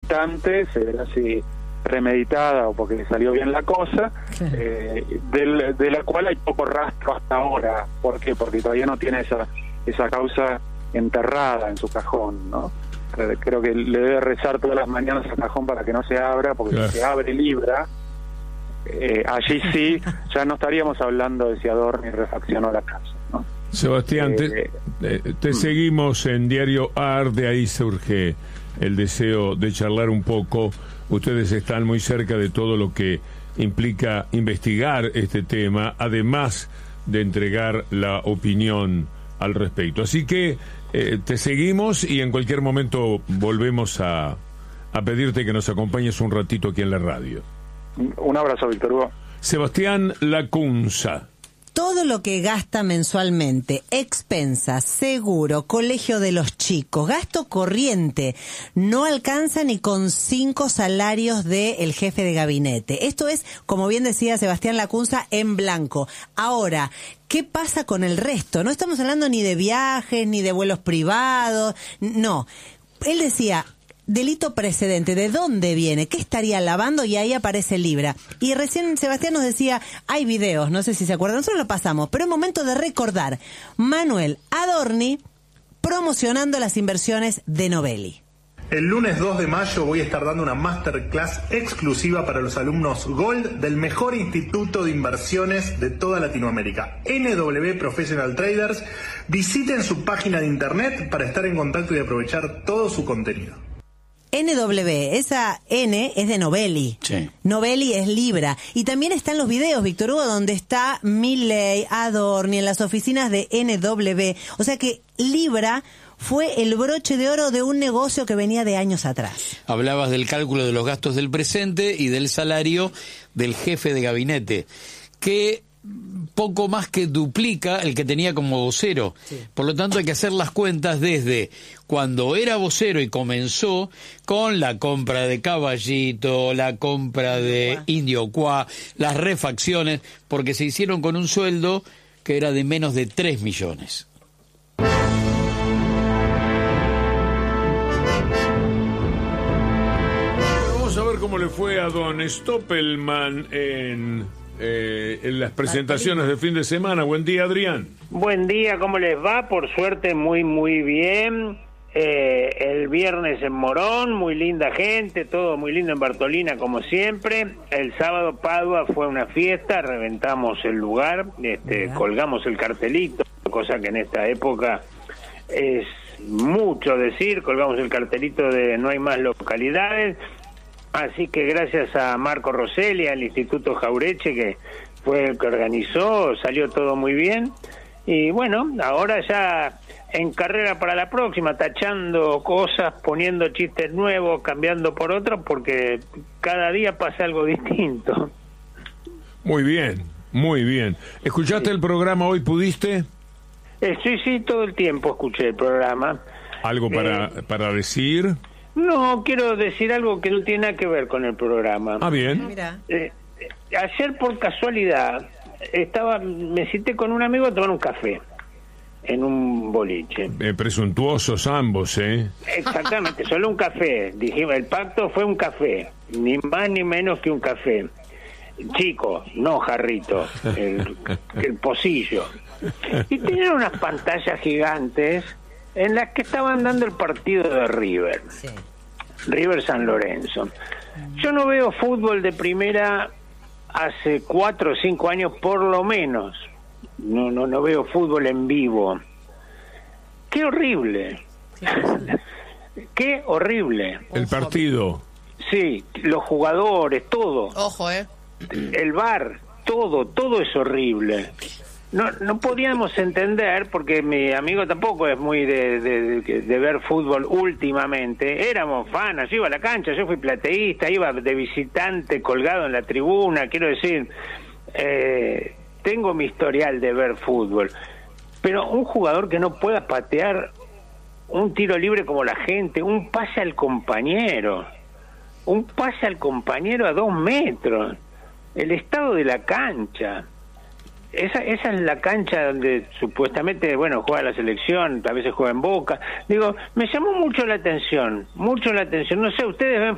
distante, se verá si premeditada o porque le salió bien la cosa, de la cual hay poco rastro hasta ahora. ¿Por qué? Porque todavía no tiene esa causa enterrada en su cajón, ¿no? Creo que le debe rezar todas las mañanas al cajón para que no se abra, porque si se abre Libra, allí sí ya no estaríamos hablando de si Adorni refaccionó la casa, ¿no? Sebastián, te seguimos en Diario AR, de ahí surge el deseo de charlar un poco. Ustedes están muy cerca de todo lo que implica investigar este tema, además de entregar la opinión al respecto. Así que te seguimos y en cualquier momento volvemos a pedirte que nos acompañes un ratito aquí en la radio. Un abrazo, Víctor Hugo. Sebastián Lacunza. Todo lo que gasta mensualmente, expensas, seguro, colegio de los chicos, gasto corriente, no alcanza ni con 5 salarios del jefe de gabinete. Esto es, como bien decía Sebastián Lacunza, en blanco. Ahora, ¿qué pasa con el resto? No estamos hablando ni de viajes, ni de vuelos privados, no. Él decía, delito precedente, ¿de dónde viene? ¿Qué estaría lavando? Y ahí aparece Libra. Y recién Sebastián nos decía, hay videos, no sé si se acuerdan, nosotros lo pasamos, pero es momento de recordar. Manuel Adorni promocionando las inversiones de Novelli. El lunes 2 de mayo voy a estar dando una masterclass exclusiva para los alumnos Gold del mejor instituto de inversiones de toda Latinoamérica, NW Professional Traders. Visiten su página de internet para estar en contacto y aprovechar todo su contenido. NW, esa N es de Novelli. Sí. Novelli es Libra. Y también están los videos, Víctor Hugo, donde está Milei, Adorni, en las oficinas de NW. O sea que Libra fue el broche de oro de un negocio que venía de años atrás. Hablabas del cálculo de los gastos del presente y del salario del jefe de gabinete, que poco más que duplica el que tenía como vocero. Sí. Por lo tanto, hay que hacer las cuentas desde cuando era vocero y comenzó con la compra de Caballito, la compra de Indio Qua, las refacciones, porque se hicieron con un sueldo que era de menos de 3 millones. Vamos a ver cómo le fue a don Stoppelman en las presentaciones de fin de semana. Buen día, Adrián. Buen día, ¿cómo les va? Por suerte, muy bien. El viernes en Morón, muy linda gente, todo muy lindo en Bartolina, como siempre. El sábado Padua fue una fiesta, reventamos el lugar, colgamos el cartelito, cosa que en esta época es mucho decir, colgamos el cartelito de no hay más localidades. Así que gracias a Marco Rosselli, al Instituto Jaureche, que fue el que organizó, salió todo muy bien. Y bueno, ahora ya en carrera para la próxima, tachando cosas, poniendo chistes nuevos, cambiando por otros, porque cada día pasa algo distinto. Muy bien, muy bien. ¿Escuchaste el programa hoy, pudiste? Sí, todo el tiempo escuché el programa. ¿Algo para decir? No, quiero decir algo que no tiene nada que ver con el programa. Ah, bien. Mira. Ayer, por casualidad, me cité con un amigo a tomar un café en un boliche. Presuntuosos ambos, ¿eh? Exactamente, solo un café. Dijimos, el pacto fue un café, ni más ni menos que un café. Chico, no jarrito, el pocillo. Y tenían unas pantallas gigantes en las que estaban dando el partido de River. Sí. River San Lorenzo. Yo no veo fútbol de primera hace 4 o 5 años por lo menos. No veo fútbol en vivo. ¡Qué horrible! Sí. ¡Qué horrible! El partido. Sí, los jugadores, todo. Ojo, El VAR, todo es horrible. No podíamos entender, porque mi amigo tampoco es muy de ver fútbol últimamente. Éramos fanas, yo iba a la cancha, yo fui plateísta, iba de visitante colgado en la tribuna, quiero decir, tengo mi historial de ver fútbol. Pero un jugador que no pueda patear un tiro libre como la gente, un pase al compañero a 2 metros, el estado de la cancha. Esa es la cancha donde supuestamente, juega la selección, a veces juega en Boca. Digo, me llamó mucho la atención. No sé, ustedes ven